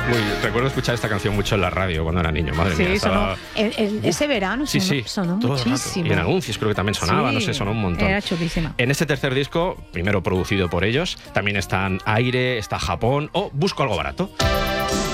Recuerdo escuchar esta canción mucho en la radio cuando era niño, madre mía. Sonó, ese verano sonó todo muchísimo. Y en anuncios creo que también sonaba, no sé, sonó un montón. Era chulísima. En este tercer disco, primero producido por ellos, también están Aire, está Japón o Busco algo barato.